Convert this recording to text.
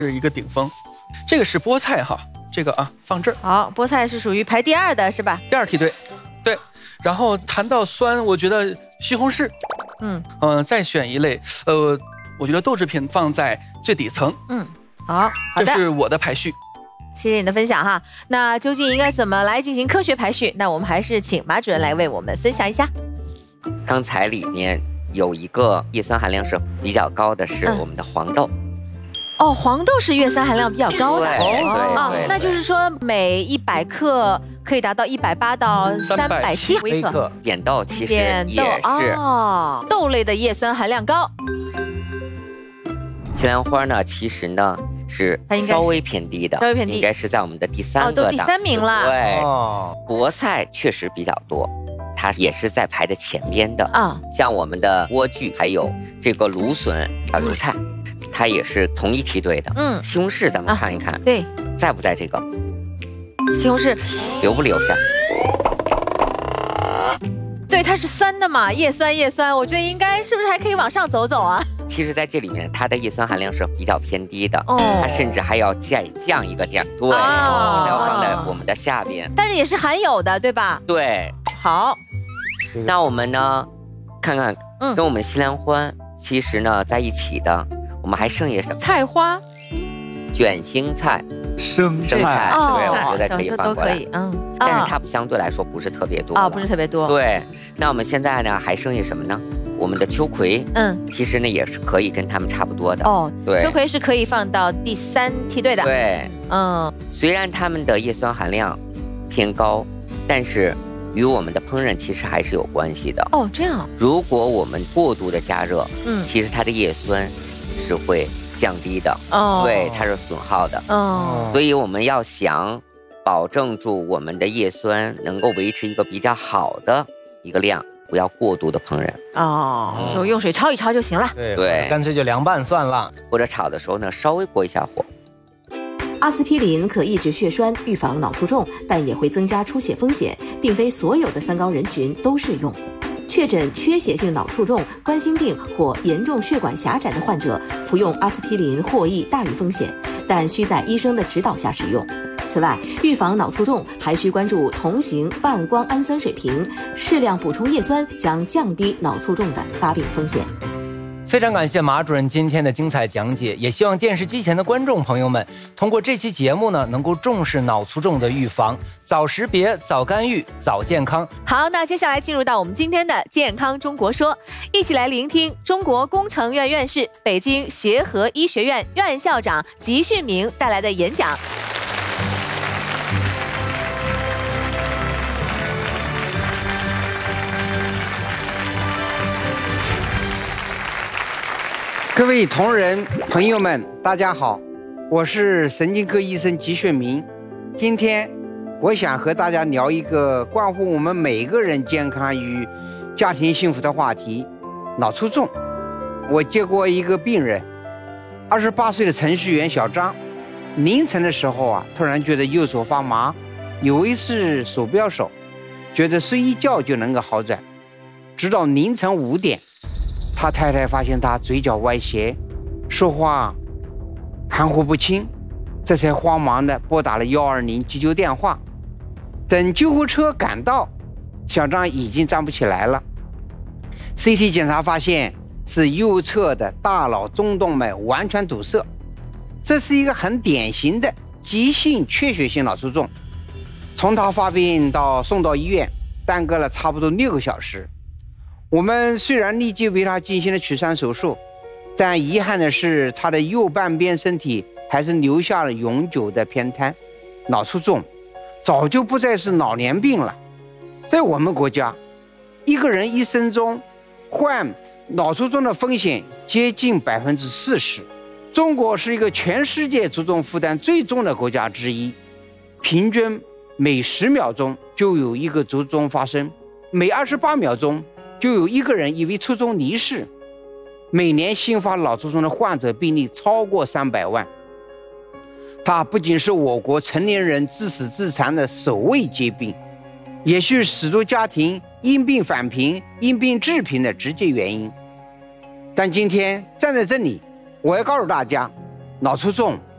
是一个顶峰。这个是菠菜哈，这个放这儿。 好，菠菜是属于排第2的是吧？ 第2梯队，对。然后谈到酸，我觉得西红柿，再选一类，我觉得豆制品放在最底层。 好的， 这是我的排序。 谢谢你的分享哈。那究竟应该怎么来进行科学排序？那我们还是请马主任来为我们分享一下。 刚才里面有一个叶酸含量是比较高的，是我们的黄豆。 黄豆是叶酸含量比较高的。 对， 那就是说每100克可以达到180到370微克。 扁豆其实也是豆类的叶酸含量高。 西兰花呢，其实呢是稍微偏低的，应该是在我们的第3个档次。 都第3名了。 对，菠菜确实比较多，它也是在排在前边的。像我们的莴苣，还有这个芦笋、小油菜，它也是同一梯队的。西红柿咱们看一看， 对， 在不在这个？ 西红柿留不留下？ 对，它是酸的嘛，叶酸，我觉得应该是不是还可以往上走走啊？ 其实在这里面，它的叶酸含量是比较偏低的，它甚至还要再降一个点，对，它要放在我们的下边， 但是也是含有的，对吧？ 对， 好， 那我们呢，看看跟我们西兰花其实呢在一起的，我们还剩下什么？ 菜花、 卷心菜、 生菜， 对，我觉得可以放过来。但是它相对来说不是特别多不是特别多。 对，那我们现在呢还剩下什么呢？我们的秋葵，其实呢也是可以跟它们差不多的。对， 秋葵是可以放到第3梯队的。 对，虽然它们的叶酸含量偏高，但是与我们的烹饪其实还是有关系的。 这样。 如果我们过度的加热，其实它的叶酸是会降低的。对，它是损耗的。所以我们要想保证住我们的叶酸能够维持一个比较好的一个量，不要过度的烹饪。 就用水焯一焯就行了。 对，干脆就凉拌算了， 或者炒的时候呢稍微过一下火。 阿司匹林可抑制血栓，预防脑卒中，但也会增加出血风险，并非所有的三高人群都适用。确诊缺血性脑卒中、冠心病或严重血管狭窄的患者，服用阿司匹林获益大于风险，但需在医生的指导下使用。此外，预防脑卒中还需关注同型半胱氨酸水平，适量补充叶酸将降低脑卒中的发病风险。 非常感谢马主任今天的精彩讲解，也希望电视机前的观众朋友们通过这期节目呢，能够重视脑卒中的预防，早识别、早干预、早健康。 好，那接下来进入到我们今天的健康中国说，一起来聆听中国工程院院士、北京协和医学院院校长吉训明带来的演讲。 各位同仁朋友们，大家好，我是神经科医生吉训明。今天我想和大家聊一个关乎我们每个人健康与家庭幸福的话题——脑卒中。我接过一个病人，28岁的程序员小张，凌晨的时候突然觉得右手发麻，以为是手表手，觉得睡一觉就能够好转，直到凌晨5点。他太太发现他嘴角歪斜，说话含糊不清，这才慌忙地拨打了120急救电话。等救护车赶到，小张已经站不起来了。CT 检查发现是右侧的大脑中动脉完全堵塞，这是一个很典型的急性缺血性脑卒中。从他发病到送到医院，耽搁了差不多6个小时。我们虽然立即为他进行了取栓手术，但遗憾的是，他的右半边身体还是留下了永久的偏瘫。脑卒中早就不再是老年病了。在我们国家，一个人一生中患脑卒中的风险接近40%。中国是一个全世界卒中负担最重的国家之一，平均每10秒钟就有一个卒中发生，每28秒钟就有一个人因为卒中离世。每年新发脑卒中的患者病例超过300万。它不仅是我国成年人自死自残的首位疾病，也是许多家庭因病返贫、因病致贫的直接原因。但今天站在这里，我要告诉大家，脑卒中